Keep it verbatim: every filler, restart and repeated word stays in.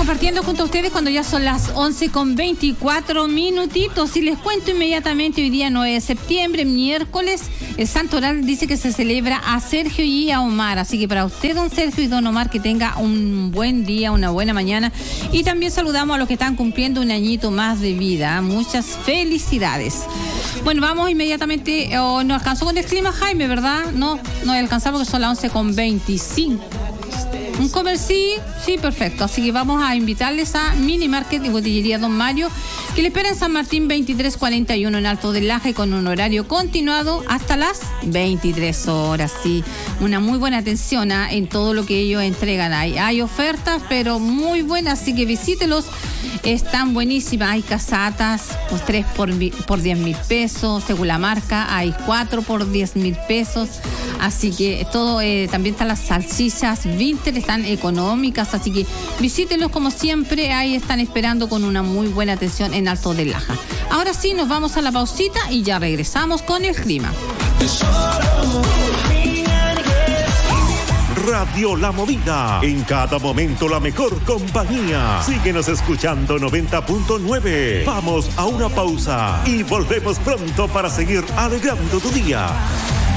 compartiendo junto a ustedes cuando ya son las once con veinticuatro minutitos. Y les cuento inmediatamente, hoy día nueve de septiembre, miércoles, el Santo Oral dice que se celebra a Sergio y a Omar. Así que para usted, don Sergio y don Omar, que tenga un buen día, una buena mañana. Y también saludamos a los que están cumpliendo un añito más de vida. Muchas felicidades. Bueno, vamos inmediatamente. Oh, no alcanzó con el clima, Jaime, ¿verdad? No, no alcanzamos porque son las once con veinticinco. Un comer sí, sí, perfecto. Así que vamos a invitarles a Mini Market y Botillería Don Mario, que le espera en San Martín veintitrés cuarenta y uno en Alto del Laje, con un horario continuado hasta las veintitrés horas. Sí, una muy buena atención ¿eh? en todo lo que ellos entregan. Hay, hay ofertas, pero muy buenas, así que visítelos. Están buenísimas. Hay casatas, pues tres por, por diez mil pesos, según la marca. Hay cuatro por diez mil pesos. Así que todo, eh, también están las salchichas Vinter, están económicas. Así que visítenlos como siempre. Ahí están esperando con una muy buena atención en Alto del Laja. Ahora sí, nos vamos a la pausita y ya regresamos con el clima. Radio La Movida, en cada momento la mejor compañía. Síguenos escuchando noventa punto nueve. Vamos a una pausa y volvemos pronto para seguir alegrando tu día.